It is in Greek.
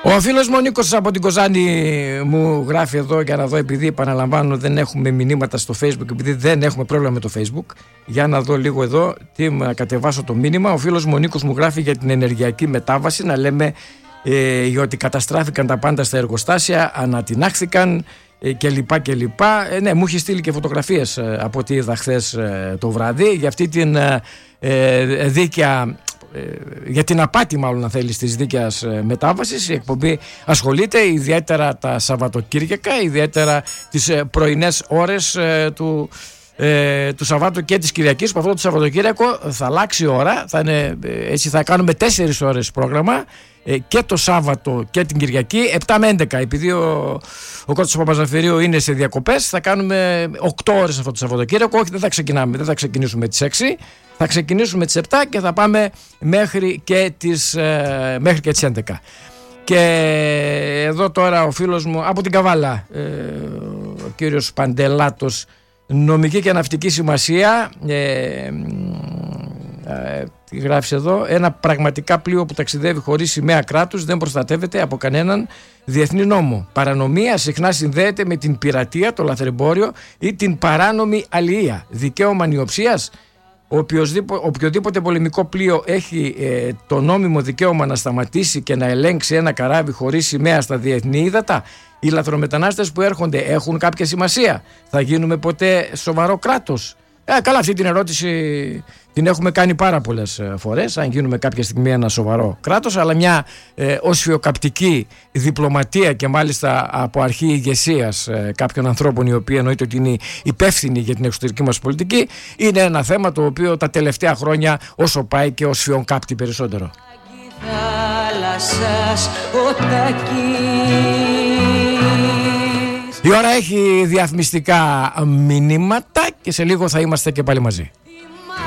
Ο φίλος μου ο Νίκος από την Κοζάνη μου γράφει εδώ για να δω, επειδή επαναλαμβάνω δεν έχουμε μηνύματα στο Facebook, επειδή δεν έχουμε πρόβλημα με το Facebook. Για να δω λίγο εδώ, να κατεβάσω το μήνυμα. Ο φίλος μου ο Νίκος μου γράφει για την ενεργειακή μετάβαση, να λέμε ότι καταστράφηκαν τα πάντα στα εργοστάσια, ανατινάχθηκαν κλπ. Ναι, μου έχει στείλει και φωτογραφίες από ό,τι είδα χθες το βράδυ για αυτή την δίκαια, για την απάτη μάλλον αν θέλεις της δίκαιας μετάβασης. Η εκπομπή ασχολείται ιδιαίτερα τα Σαββατοκύριακα, ιδιαίτερα τις πρωινές ώρες του Σαββάτου και της Κυριακής, που αυτό το Σαββατοκύριακο θα αλλάξει ώρα, θα είναι, έτσι θα κάνουμε 4 ώρες πρόγραμμα και το Σάββατο και την Κυριακή 7 με 11, επειδή ο Κώστας Παπαζαφυρίου είναι σε διακοπές, θα κάνουμε 8 ώρες αυτό το Σαββατοκύριακο. Όχι, δεν θα ξεκινήσουμε τις 6, θα ξεκινήσουμε τις 7 και θα πάμε μέχρι και τις 11. Και εδώ τώρα ο φίλος μου από την Καβάλα, ο κύριος Παντελάτος, νομική και ναυτική σημασία, γράφει εδώ: ένα πραγματικά πλοίο που ταξιδεύει χωρίς σημαία κράτους δεν προστατεύεται από κανέναν διεθνή νόμο. Παρανομία συχνά συνδέεται με την πειρατεία, το λαθρεμπόριο ή την παράνομη αλληλεία. Δικαίωμα νιοψίας: οποιοδήποτε πολεμικό πλοίο έχει το νόμιμο δικαίωμα να σταματήσει και να ελέγξει ένα καράβι χωρίς σημαία στα διεθνή ύδατα. Οι λαθρομετανάστες που έρχονται έχουν κάποια σημασία? Θα γίνουμε ποτέ σοβαρό κράτος? Καλά, αυτή την ερώτηση την έχουμε κάνει πάρα πολλές φορές, αν γίνουμε κάποια στιγμή ένα σοβαρό κράτος, αλλά μια οσφιοκαπτική διπλωματία και μάλιστα από αρχή ηγεσίας κάποιων ανθρώπων οι οποίοι εννοείται ότι είναι υπεύθυνοι για την εξωτερική μας πολιτική, είναι ένα θέμα το οποίο τα τελευταία χρόνια όσο πάει και οσφιοκάπτει περισσότερο. Η ώρα έχει διαφημιστικά μηνύματα και σε λίγο θα είμαστε και πάλι μαζί.